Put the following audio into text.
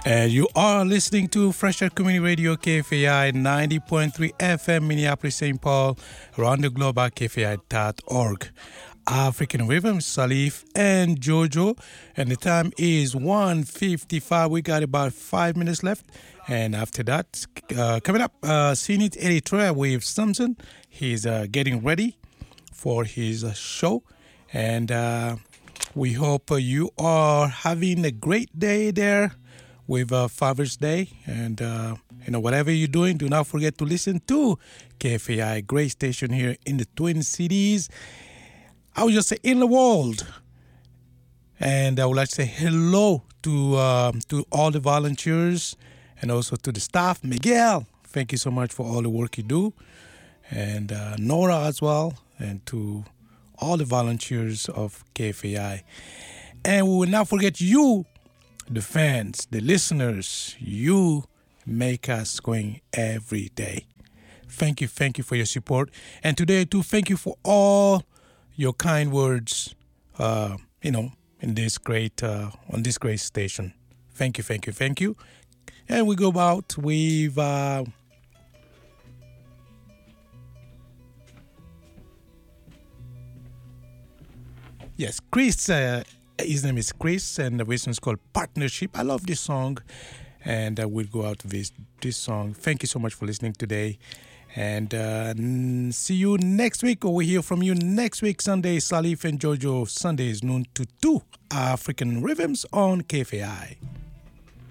And you are listening to Fresh Air Community Radio KFAI 90.3 FM Minneapolis, St. Paul, around the globe at kfai.org. African Rhythms, Salif and Jojo, and the time is 1:55. We got about 5 minutes left, and after that, coming up, Sinit Eritrea with Samson. He's getting ready for his show, and we hope you are having a great day there with Father's Day, and whatever you're doing, do not forget to listen to KFAI, great station here in the Twin Cities. I would just say in the world, and I would like to say hello to all the volunteers and also to the staff. Miguel, thank you so much for all the work you do, and Nora as well, and to all the volunteers of KFAI. And we will not forget you, the fans, the listeners. You make us going every day. Thank you for your support. And today too, thank you for all your kind words, in this great, on this great station. Thank you. And we go out with, yes, Chris. His name is Chris, and the version is called Partnership. I love this song, and we'll go out with this song. Thank you so much for listening today. And see you next week, or we'll hear from you next week, Sunday. Salif and Jojo, Sundays noon to 2, African Rhythms on KFAI.